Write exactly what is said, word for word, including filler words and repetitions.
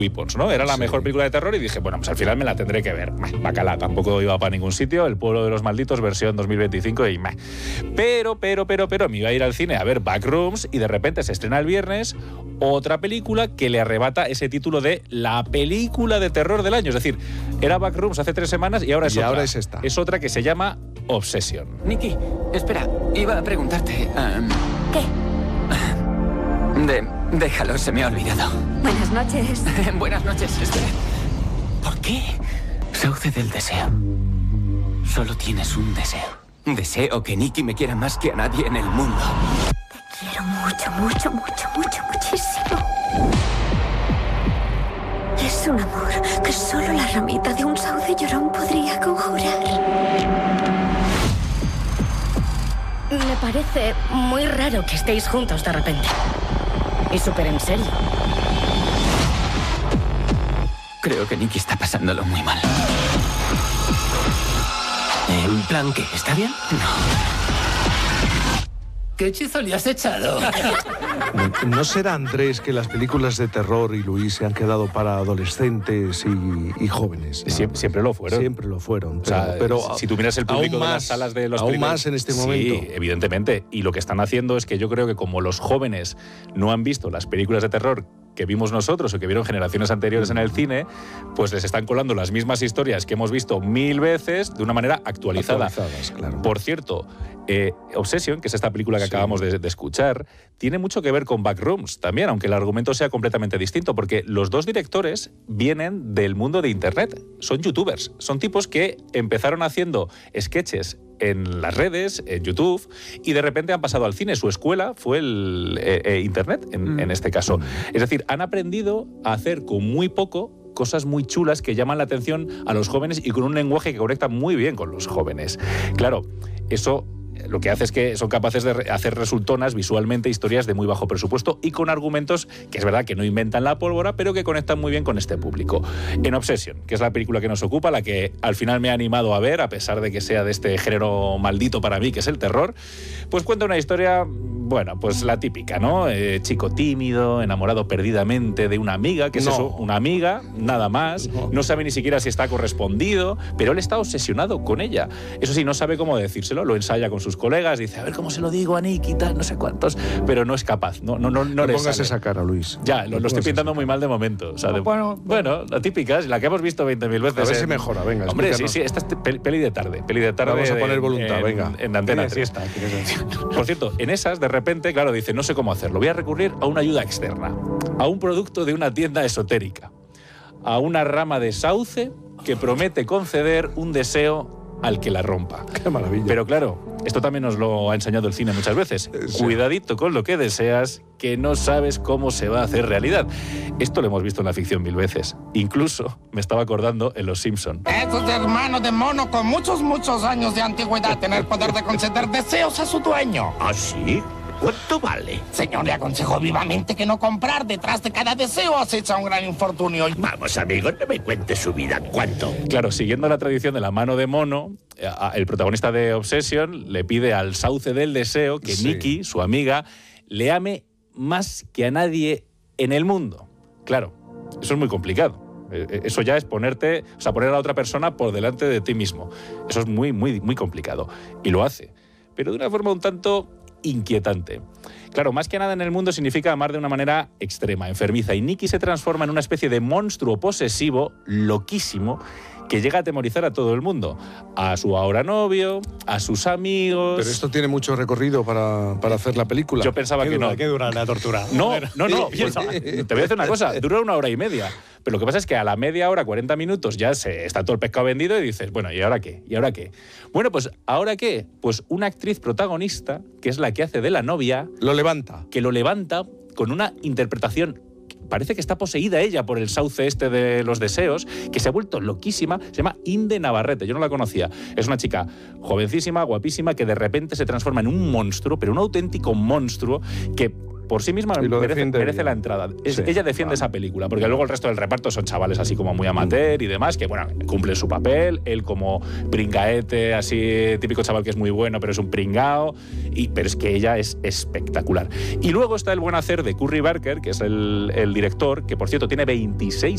Weapons, ¿no? Era la sí. mejor película de terror y dije, bueno, pues al final me la tendré que ver. Meh, bacala, tampoco iba para ningún sitio. El pueblo de los malditos, versión dos mil veinticinco y meh. Pero, pero, pero, pero, me iba a ir al cine a ver Backrooms y de repente se estrena el viernes otra película que le arrebata ese título de la película de terror del año. Es decir, era Backrooms hace tres semanas y ahora es y otra. ahora es esta. Es otra que se llama Obsession. Nikki, espera, iba a preguntarte... Um... ¿Qué? De... Déjalo, se me ha olvidado. Buenas noches. Buenas noches, espera. ¿Por qué? Sauce del deseo. Solo tienes un deseo. Deseo que Nikki me quiera más que a nadie en el mundo. Te quiero mucho, mucho, mucho, mucho, muchísimo. Es un amor que solo la ramita de un sauce llorón podría conjurar. Me parece muy raro que estéis juntos de repente. Y súper en serio. Creo que Nikki está pasándolo muy mal. ¿En plan qué? ¿Está bien? No. ¿Qué hechizo le has echado? ¿No será, Andrés, que las películas de terror y Luis se han quedado para adolescentes y, y jóvenes? ¿No? Siempre, siempre lo fueron. Siempre lo fueron. Pero, o sea, pero si tú miras el público de las salas de los aún películas, más en este momento. Sí, evidentemente. Y lo que están haciendo es que yo creo que como los jóvenes no han visto las películas de terror que vimos nosotros o que vieron generaciones anteriores en el cine, pues les están colando las mismas historias que hemos visto mil veces de una manera actualizada. Actualizadas, claro. Por cierto, eh, Obsession, que es esta película que sí. acabamos de, de escuchar, tiene mucho que ver con Backrooms también, aunque el argumento sea completamente distinto, porque los dos directores vienen del mundo de Internet, son youtubers, son tipos que empezaron haciendo sketches en las redes, en YouTube, y de repente han pasado al cine. Su escuela fue el eh, eh, Internet, en, mm. en este caso. Mm. Es decir, han aprendido a hacer con muy poco cosas muy chulas que llaman la atención a los jóvenes y con un lenguaje que conecta muy bien con los jóvenes. Claro, eso lo que hace es que son capaces de hacer resultonas visualmente historias de muy bajo presupuesto y con argumentos que es verdad que no inventan la pólvora, pero que conectan muy bien con este público. En Obsession, que es la película que nos ocupa, la que al final me ha animado a ver, a pesar de que sea de este género maldito para mí, que es el terror, pues cuenta una historia, bueno, pues la típica, ¿no? Eh, chico tímido, enamorado perdidamente de una amiga, que es no. eso, una amiga, nada más, no. no sabe ni siquiera si está correspondido, pero él está obsesionado con ella. Eso sí, no sabe cómo decírselo, lo ensaya con sus colegas, dice, a ver cómo se lo digo a Nick y tal, no sé cuántos, pero no es capaz, no, no, no, no, no le pongas sale. Esa cara, Luis. Ya, lo, lo estoy pintando muy mal de momento. O sea, de, bueno, bueno, la típica, la que hemos visto veinte mil veces. A ver en, si mejora, venga. Hombre, explícanos. sí, sí, esta es peli, peli de tarde, peli de tarde. Vamos a poner en, voluntad, en, venga. En, en Antena tres. Por cierto, en esas, de repente, claro, dice, no sé cómo hacerlo, voy a recurrir a una ayuda externa, a un producto de una tienda esotérica, a una rama de sauce que promete conceder un deseo al que la rompa. ¡Qué maravilla! Pero claro, esto también nos lo ha enseñado el cine muchas veces. Sí. Cuidadito con lo que deseas, que no sabes cómo se va a hacer realidad. Esto lo hemos visto en la ficción mil veces. Incluso me estaba acordando en Los Simpson. Esos hermanos de mono con muchos, muchos años de antigüedad tener poder de conceder deseos a su dueño. ¿Ah, sí? ¿Cuánto vale? Señor, le aconsejo vivamente que no comprar. Detrás de cada deseo acecha un gran infortunio. Vamos, amigo, no me cuentes su vida. ¿Cuánto? Claro, siguiendo la tradición de la mano de mono, el protagonista de Obsession le pide al sauce del deseo que sí. Nikki, su amiga, le ame más que a nadie en el mundo. Claro, eso es muy complicado. Eso ya es ponerte, o sea, poner a la otra persona por delante de ti mismo. Eso es muy, muy, muy complicado. Y lo hace. Pero de una forma un tanto inquietante. Claro, más que nada en el mundo significa amar de una manera extrema, enfermiza, y Nikki se transforma en una especie de monstruo posesivo, loquísimo, que llega a atemorizar a todo el mundo, a su ahora novio, a sus amigos. Pero esto tiene mucho recorrido para, para hacer la película. Yo pensaba que dura, no. ¿Qué dura la tortura? No, no, no. Pues, te voy a decir una cosa, dura una hora y media. Pero lo que pasa es que a la media hora, cuarenta minutos, ya se está todo el pescado vendido y dices, bueno, ¿y ahora qué? ¿Y ahora qué? Bueno, pues, ¿ahora qué? Pues una actriz protagonista, que es la que hace de la novia... Lo levanta. Que lo levanta con una interpretación... Parece que está poseída ella por el sauce este de los deseos, que se ha vuelto loquísima. Se llama Inde Navarrete, yo no la conocía. Es una chica jovencísima, guapísima, que de repente se transforma en un monstruo, pero un auténtico monstruo que... por sí misma merece, merece la entrada. Es, sí, ella defiende vale. esa película, porque luego el resto del reparto son chavales así como muy amateur y demás, que bueno, cumplen su papel, él como pringaete, así típico chaval que es muy bueno, pero es un pringao, y, pero es que ella es espectacular. Y luego está el buen hacer de Curry Barker, que es el, el director, que por cierto tiene veintiséis